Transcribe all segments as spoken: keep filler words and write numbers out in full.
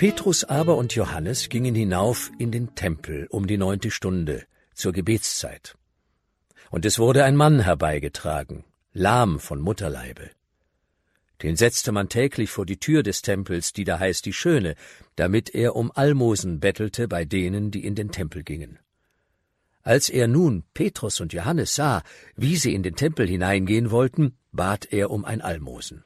Petrus aber und Johannes gingen hinauf in den Tempel um die neunte Stunde, zur Gebetszeit. Und es wurde ein Mann herbeigetragen, lahm von Mutterleibe. Den setzte man täglich vor die Tür des Tempels, die da heißt die Schöne, damit er um Almosen bettelte bei denen, die in den Tempel gingen. Als er nun Petrus und Johannes sah, wie sie in den Tempel hineingehen wollten, bat er um ein Almosen.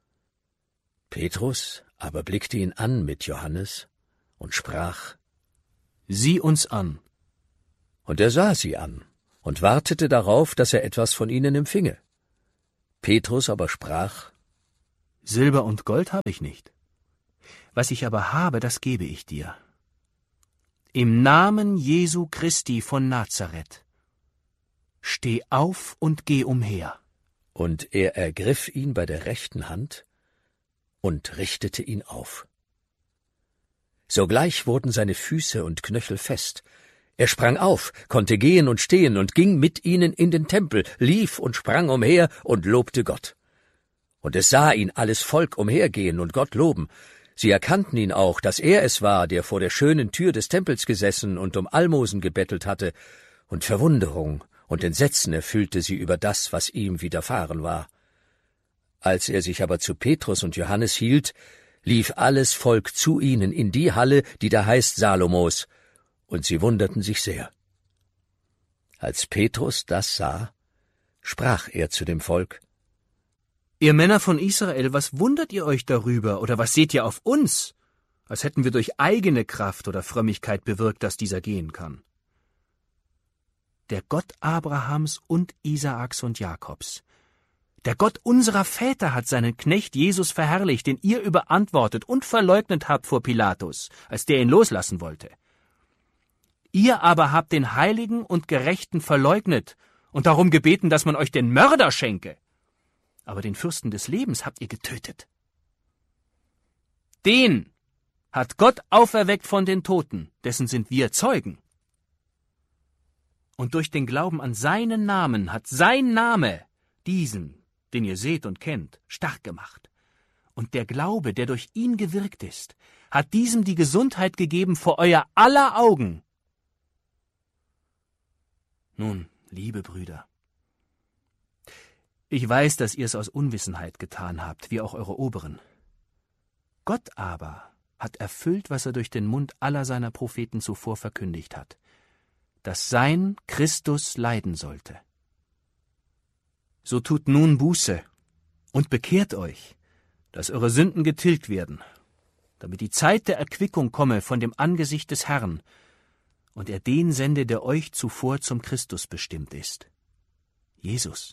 Petrus aber blickte ihn an mit Johannes und sprach: »Sieh uns an.« Und er sah sie an und wartete darauf, dass er etwas von ihnen empfinge. Petrus aber sprach: »Silber und Gold habe ich nicht. Was ich aber habe, das gebe ich dir. Im Namen Jesu Christi von Nazareth, steh auf und geh umher.« Und er ergriff ihn bei der rechten Hand und richtete ihn auf. Sogleich wurden seine Füße und Knöchel fest. Er sprang auf, konnte gehen und stehen und ging mit ihnen in den Tempel, lief und sprang umher und lobte Gott. Und es sah ihn alles Volk umhergehen und Gott loben. Sie erkannten ihn auch, dass er es war, der vor der schönen Tür des Tempels gesessen und um Almosen gebettelt hatte, und Verwunderung und Entsetzen erfüllte sie über das, was ihm widerfahren war. Als er sich aber zu Petrus und Johannes hielt, lief alles Volk zu ihnen in die Halle, die da heißt Salomos, und sie wunderten sich sehr. Als Petrus das sah, sprach er zu dem Volk: »Ihr Männer von Israel, was wundert ihr euch darüber, oder was seht ihr auf uns, als hätten wir durch eigene Kraft oder Frömmigkeit bewirkt, dass dieser gehen kann? Der Gott Abrahams und Isaaks und Jakobs, der Gott unserer Väter hat seinen Knecht Jesus verherrlicht, den ihr überantwortet und verleugnet habt vor Pilatus, als der ihn loslassen wollte. Ihr aber habt den Heiligen und Gerechten verleugnet und darum gebeten, dass man euch den Mörder schenke. Aber den Fürsten des Lebens habt ihr getötet. Den hat Gott auferweckt von den Toten, dessen sind wir Zeugen. Und durch den Glauben an seinen Namen hat sein Name diesen, den ihr seht und kennt, stark gemacht. Und der Glaube, der durch ihn gewirkt ist, hat diesem die Gesundheit gegeben vor euer aller Augen. Nun, liebe Brüder, ich weiß, dass ihr es aus Unwissenheit getan habt, wie auch eure Oberen. Gott aber hat erfüllt, was er durch den Mund aller seiner Propheten zuvor verkündigt hat, dass sein Christus leiden sollte. So tut nun Buße und bekehrt euch, dass eure Sünden getilgt werden, damit die Zeit der Erquickung komme von dem Angesicht des Herrn und er den sende, der euch zuvor zum Christus bestimmt ist, Jesus.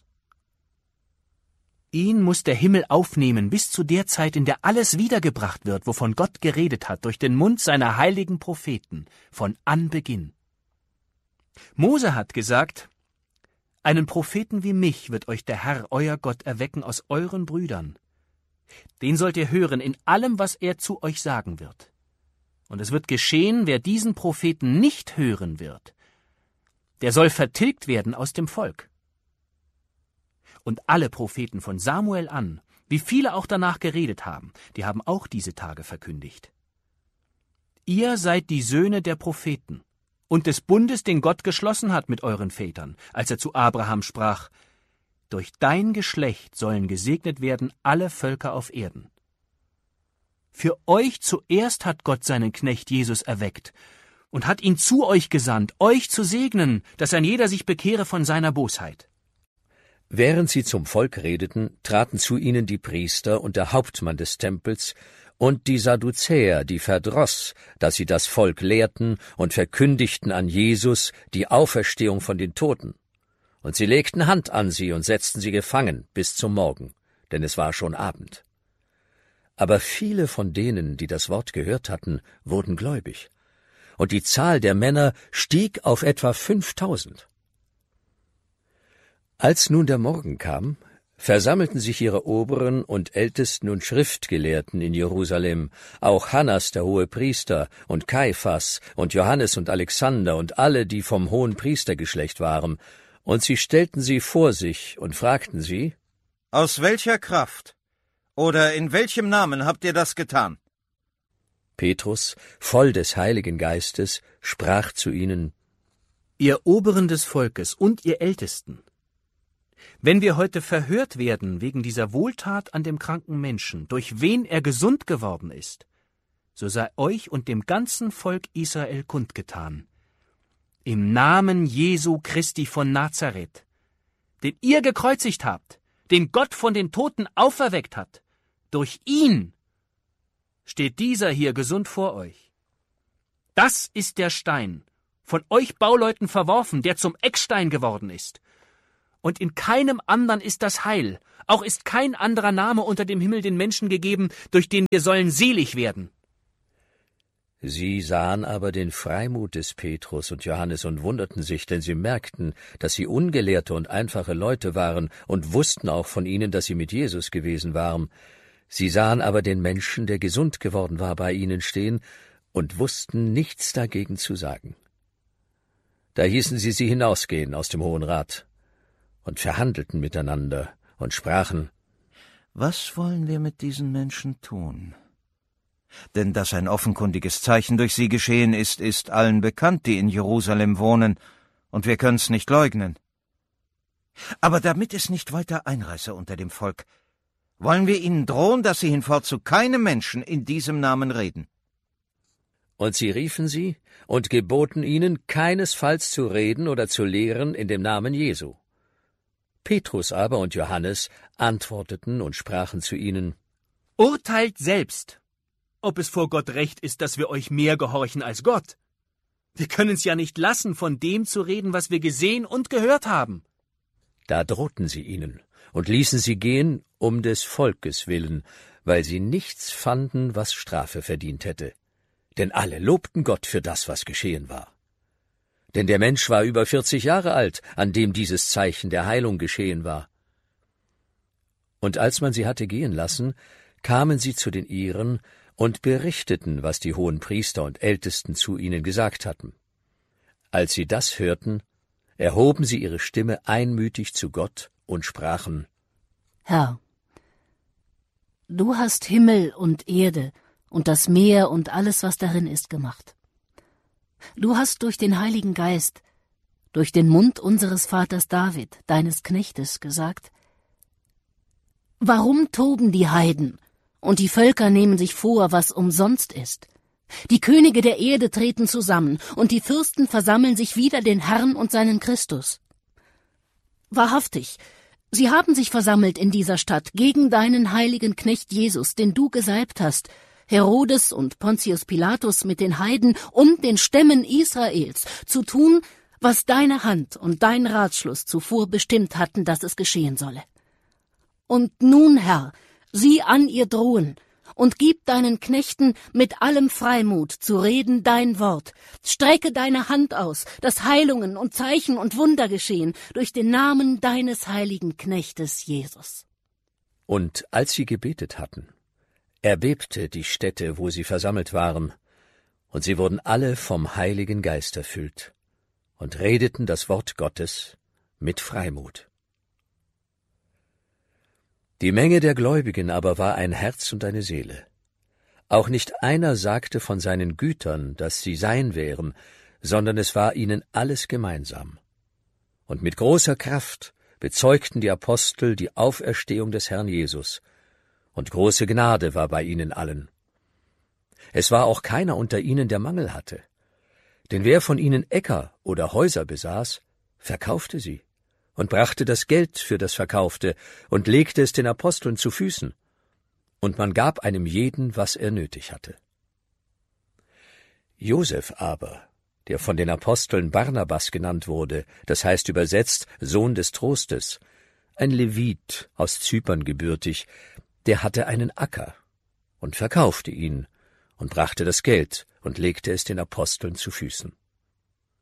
Ihn muss der Himmel aufnehmen bis zu der Zeit, in der alles wiedergebracht wird, wovon Gott geredet hat, durch den Mund seiner heiligen Propheten, von Anbeginn. Mose hat gesagt: »Einen Propheten wie mich wird euch der Herr, euer Gott, erwecken aus euren Brüdern. Den sollt ihr hören in allem, was er zu euch sagen wird. Und es wird geschehen, wer diesen Propheten nicht hören wird, der soll vertilgt werden aus dem Volk.« Und alle Propheten von Samuel an, wie viele auch danach geredet haben, die haben auch diese Tage verkündigt. Ihr seid die Söhne der Propheten und des Bundes, den Gott geschlossen hat mit euren Vätern, als er zu Abraham sprach: »Durch dein Geschlecht sollen gesegnet werden alle Völker auf Erden.« Für euch zuerst hat Gott seinen Knecht Jesus erweckt und hat ihn zu euch gesandt, euch zu segnen, dass ein jeder sich bekehre von seiner Bosheit. Während sie zum Volk redeten, traten zu ihnen die Priester und der Hauptmann des Tempels und die Sadduzäer, die verdross, dass sie das Volk lehrten und verkündigten an Jesus die Auferstehung von den Toten. Und sie legten Hand an sie und setzten sie gefangen bis zum Morgen, denn es war schon Abend. Aber viele von denen, die das Wort gehört hatten, wurden gläubig, und die Zahl der Männer stieg auf etwa fünftausend. Als nun der Morgen kam, versammelten sich ihre Oberen und Ältesten und Schriftgelehrten in Jerusalem, auch Hannas der Hohepriester und Kaiphas und Johannes und Alexander und alle, die vom Hohenpriestergeschlecht waren, und sie stellten sie vor sich und fragten sie: Aus welcher Kraft oder in welchem Namen habt ihr das getan? Petrus, voll des Heiligen Geistes, sprach zu ihnen: Ihr Oberen des Volkes und ihr Ältesten, wenn wir heute verhört werden wegen dieser Wohltat an dem kranken Menschen, durch wen er gesund geworden ist, so sei euch und dem ganzen Volk Israel kundgetan: Im Namen Jesu Christi von Nazareth, den ihr gekreuzigt habt, den Gott von den Toten auferweckt hat, durch ihn steht dieser hier gesund vor euch. Das ist der Stein, von euch Bauleuten verworfen, der zum Eckstein geworden ist. Und in keinem anderen ist das Heil, auch ist kein anderer Name unter dem Himmel den Menschen gegeben, durch den wir sollen selig werden. Sie sahen aber den Freimut des Petrus und Johannes und wunderten sich, denn sie merkten, dass sie ungelehrte und einfache Leute waren und wussten auch von ihnen, dass sie mit Jesus gewesen waren. Sie sahen aber den Menschen, der gesund geworden war, bei ihnen stehen und wussten nichts dagegen zu sagen. Da hießen sie sie hinausgehen aus dem Hohen Rat und verhandelten miteinander und sprachen: Was wollen wir mit diesen Menschen tun? Denn dass ein offenkundiges Zeichen durch sie geschehen ist, ist allen bekannt, die in Jerusalem wohnen, und wir können's nicht leugnen. Aber damit es nicht weiter einreiße unter dem Volk, wollen wir ihnen drohen, dass sie hinfort zu keinem Menschen in diesem Namen reden. Und sie riefen sie und geboten ihnen, keinesfalls zu reden oder zu lehren in dem Namen Jesu. Petrus aber und Johannes antworteten und sprachen zu ihnen: Urteilt selbst, ob es vor Gott recht ist, dass wir euch mehr gehorchen als Gott. Wir können's ja nicht lassen, von dem zu reden, was wir gesehen und gehört haben. Da drohten sie ihnen und ließen sie gehen um des Volkes willen, weil sie nichts fanden, was Strafe verdient hätte. Denn alle lobten Gott für das, was geschehen war. Denn der Mensch war über vierzig Jahre alt, an dem dieses Zeichen der Heilung geschehen war. Und als man sie hatte gehen lassen, kamen sie zu den ihren und berichteten, was die hohen Priester und Ältesten zu ihnen gesagt hatten. Als sie das hörten, erhoben sie ihre Stimme einmütig zu Gott und sprachen: Herr, du hast Himmel und Erde und das Meer und alles, was darin ist, gemacht. Du hast durch den Heiligen Geist, durch den Mund unseres Vaters David, deines Knechtes, gesagt: Warum toben die Heiden, und die Völker nehmen sich vor, was umsonst ist? Die Könige der Erde treten zusammen, und die Fürsten versammeln sich wider den Herrn und seinen Christus. Wahrhaftig, sie haben sich versammelt in dieser Stadt gegen deinen heiligen Knecht Jesus, den du gesalbt hast, Herodes und Pontius Pilatus mit den Heiden und den Stämmen Israels, zu tun, was deine Hand und dein Ratschluss zuvor bestimmt hatten, dass es geschehen solle. Und nun, Herr, sieh an ihr Drohen und gib deinen Knechten mit allem Freimut zu reden dein Wort. Strecke deine Hand aus, dass Heilungen und Zeichen und Wunder geschehen durch den Namen deines heiligen Knechtes Jesus. Und als sie gebetet hatten, erbebte die Stätte, wo sie versammelt waren, und sie wurden alle vom Heiligen Geist erfüllt und redeten das Wort Gottes mit Freimut. Die Menge der Gläubigen aber war ein Herz und eine Seele. Auch nicht einer sagte von seinen Gütern, dass sie sein wären, sondern es war ihnen alles gemeinsam. Und mit großer Kraft bezeugten die Apostel die Auferstehung des Herrn Jesus, und große Gnade war bei ihnen allen. Es war auch keiner unter ihnen, der Mangel hatte. Denn wer von ihnen Äcker oder Häuser besaß, verkaufte sie und brachte das Geld für das Verkaufte und legte es den Aposteln zu Füßen. Und man gab einem jeden, was er nötig hatte. Josef aber, der von den Aposteln Barnabas genannt wurde, das heißt übersetzt Sohn des Trostes, ein Levit aus Zypern gebürtig, der hatte einen Acker und verkaufte ihn und brachte das Geld und legte es den Aposteln zu Füßen.